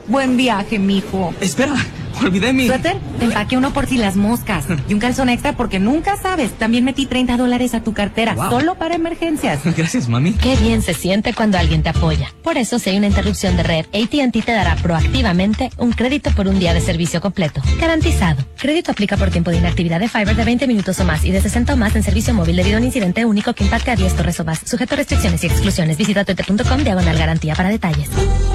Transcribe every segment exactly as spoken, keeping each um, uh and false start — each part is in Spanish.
Buen viaje, mijo. Espera, olvidé mi... ¿Suéter? Te empaqué uno por si las moscas. Y un calzón extra porque nunca sabes. También metí treinta dólares a tu cartera. Wow. Solo para emergencias. Gracias, mami. Qué bien se siente cuando alguien te apoya. Por eso, si hay una interrupción de red, A T and T te dará proactivamente un crédito por un día de servicio completo. Garantizado. Crédito aplica por tiempo de inactividad de Fiber de veinte minutos o más y de sesenta o más en servicio móvil debido a un incidente único que impacte a diez torres o más. Sujeto a restricciones y exclusiones. Visita tete punto com diagonal garantía para detalles.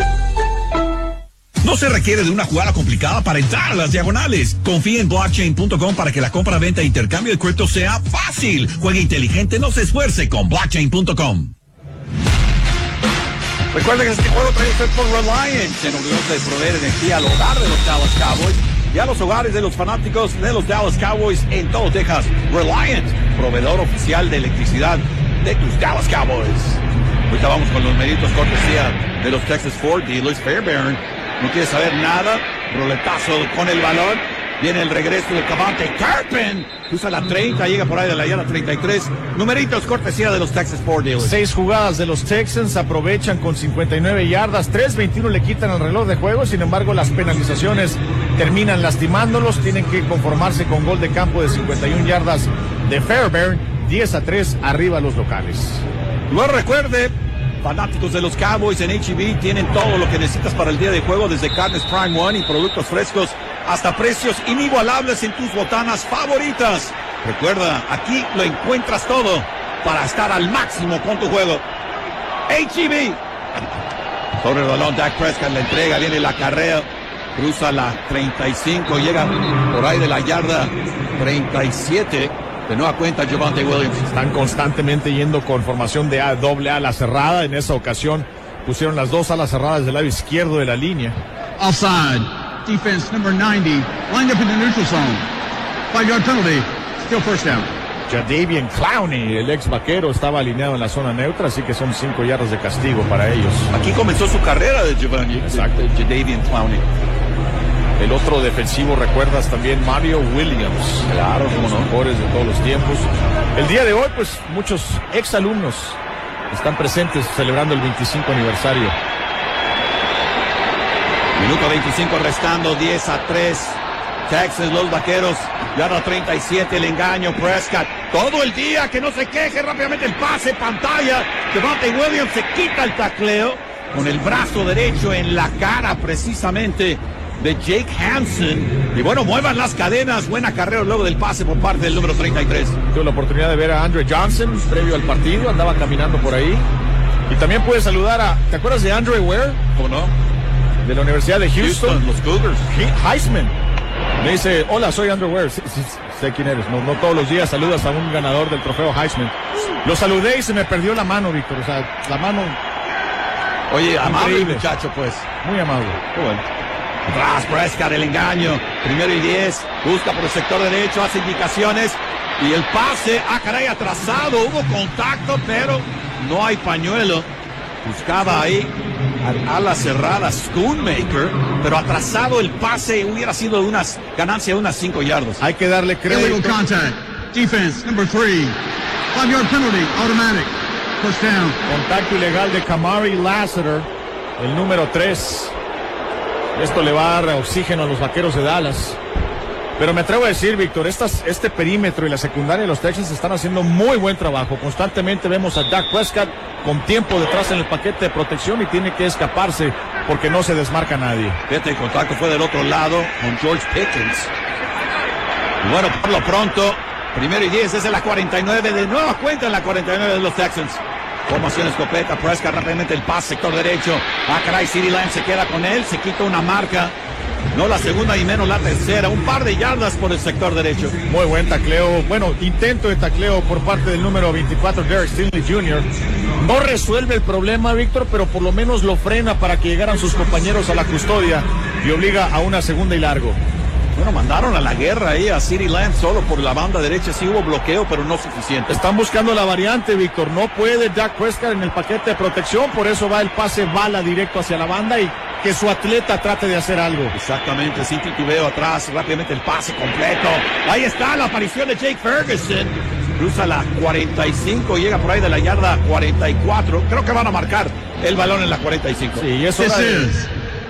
No se requiere de una jugada complicada para entrar a las diagonales. Confía en blockchain punto com para que la compra, venta e intercambio de cripto sea fácil. Juegue inteligente, no se esfuerce con blockchain punto com. Recuerden que este juego trae usted por Reliant, en orgulloso de proveer energía al hogar de los Dallas Cowboys y a los hogares de los fanáticos de los Dallas Cowboys en todo Texas. Reliant, proveedor oficial de electricidad de tus Dallas Cowboys. Ahorita vamos con los méritos cortesía de los Texas Ford Dealers. Fairbairn no quiere saber nada. Roletazo con el balón. Viene el regreso de Cavante Turpin. Usa la treinta, llega por ahí de la yarda treinta y tres. Numeritos cortesía de los Texas Ford Dealers. Seis jugadas de los Texans, aprovechan con cincuenta y nueve yardas. tres veintiuno le quitan el reloj de juego. Sin embargo, las penalizaciones terminan lastimándolos. Tienen que conformarse con gol de campo de cincuenta y una yardas de Fairbairn. diez a tres arriba los locales. Lo recuerde, fanáticos de los Cowboys en H E B tienen todo lo que necesitas para el día de juego, desde carnes Prime One y productos frescos hasta precios inigualables en tus botanas favoritas. Recuerda, aquí lo encuentras todo para estar al máximo con tu juego. H E B. Sobre el balón, Dak Prescott le entrega, viene la carrera, cruza la treinta y cinco, llega por ahí de la yarda treinta y siete. De nueva cuenta, Javonte Williams. Están constantemente yendo con formación de A, doble ala cerrada. En esa ocasión pusieron las dos alas cerradas del lado izquierdo de la línea. Offside. Defense number ninety. Lined up in the neutral zone. Five yard penalty. Still first down. Jadeveon Clowney, el ex vaquero, estaba alineado en la zona neutra, así que son cinco yardas de castigo para ellos. Aquí comenzó su carrera de Giovanni. Exacto. Jadeveon Clowney. El otro defensivo, recuerdas también, Mario Williams. Claro, uno de los mejores de todos los tiempos. El día de hoy, pues, muchos exalumnos están presentes celebrando el veinticinco aniversario. Minuto veinticinco restando, diez a tres. Texas, los vaqueros, yarda treinta y siete, el engaño, Prescott. Todo el día, que no se queje, rápidamente el pase, pantalla. Javonte Williams se quita el tacleo con el brazo derecho en la cara, precisamente, de Jake Hansen. Y bueno, muevan las cadenas. Buena carrera luego del pase por parte del número treinta y tres. Tuve la oportunidad de ver a Andre Johnson previo al partido. Andaba caminando por ahí. Y también pude saludar a... ¿Te acuerdas de Andre Ware? ¿Cómo no? De la Universidad de Houston. Houston, los Cougars. Heisman. Me dice, hola, soy Andre Ware. Sí, sí, sé quién eres. No, no todos los días saludas a un ganador del trofeo Heisman. Lo saludé y se me perdió la mano, Víctor. O sea, la mano... Oye, amable increíble. Muchacho, pues. Muy amable. Qué bueno. Tras Prescott, el engaño, primero y diez, busca por el sector derecho, hace indicaciones y el pase, ah caray, atrasado, hubo contacto, pero no hay pañuelo. Buscaba ahí a la cerrada Schoonmaker, pero atrasado el pase, hubiera sido de unas ganancia de unas cinco yardas. Hay que darle crédito. Illegal contact. Defense number three. Five yard penalty. Automatic. First down. Contacto ilegal de Kamari Lassiter, el número tres. Esto le va a dar oxígeno a los vaqueros de Dallas. Pero me atrevo a decir, Víctor, estas, este perímetro y la secundaria de los Texans están haciendo muy buen trabajo. Constantemente vemos a Dak Prescott con tiempo detrás en el paquete de protección y tiene que escaparse porque no se desmarca nadie. Fíjate, el contacto fue del otro lado con George Pickens. Y bueno, por lo pronto, primero y diez desde la cuarenta y nueve, de nueva cuenta en la cuarenta y nueve de los Texans. Formación escopeta, Prescott rápidamente el pase, sector derecho. Ah, caray, CeeDee Lamb se queda con él, se quita una marca. No la segunda y menos la tercera. Un par de yardas por el sector derecho. Muy buen tacleo. Bueno, intento de tacleo por parte del número veinticuatro, Derek Stingley junior No resuelve el problema, Víctor, pero por lo menos lo frena para que llegaran sus compañeros a la custodia y obliga a una segunda y largo. Bueno, mandaron a la guerra ahí a CeeDee Lamb solo por la banda derecha. Sí hubo bloqueo, pero no suficiente. Están buscando la variante, Víctor. No puede Dak Prescott en el paquete de protección. Por eso va el pase bala directo hacia la banda y que su atleta trate de hacer algo. Exactamente, sin titubeo atrás. Rápidamente el pase completo. Ahí está la aparición de Jake Ferguson. Cruza la cuarenta y cinco, llega por ahí de la yarda cuarenta y cuatro. Creo que van a marcar el balón en la cuarenta y cinco. Sí, y eso This is